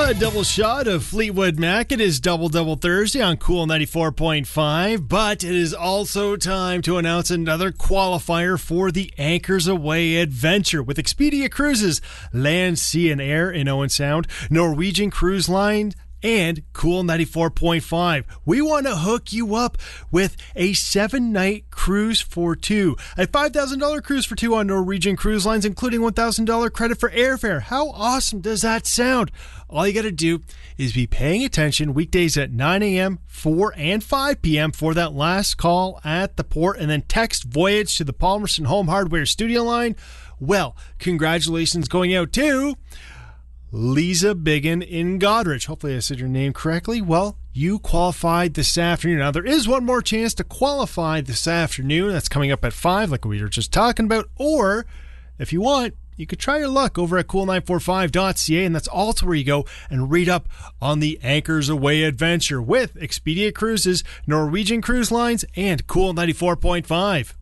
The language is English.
A double shot of Fleetwood Mac. It is Double Thursday on Cool 94.5, but it is also time to announce another qualifier for the Anchors Away adventure with Expedia Cruises, Land, Sea, and Air in Owen Sound, Norwegian Cruise Line, and Cool 94.5. We want to hook you up with a 7-night cruise for two. A $5,000 cruise for two on Norwegian Cruise Lines, including $1,000 credit for airfare. How awesome does that sound? All you got to do is be paying attention weekdays at 9 a.m., 4 and 5 p.m. for that last call at the port, and then text Voyage to the Palmerston Home Hardware studio line. Well, congratulations going out to Lisa Biggin in Godrich. Hopefully I said your name correctly. Well, you qualified this afternoon. Now, there is one more chance to qualify this afternoon. That's coming up at 5, like we were just talking about. Or, if you want, you could try your luck over at cool945.ca, and that's also where you go and read up on the Anchors Away adventure with Expedia Cruises, Norwegian Cruise Lines, and Cool 94.5.